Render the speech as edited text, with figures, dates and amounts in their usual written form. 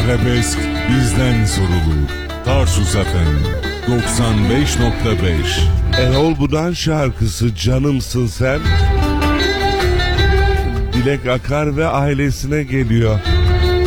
Arabesk bizden sorulur. Tarsus FM 95.5. Erol Budan şarkısı Canımsın Sen. Dilek Akar ve ailesine geliyor.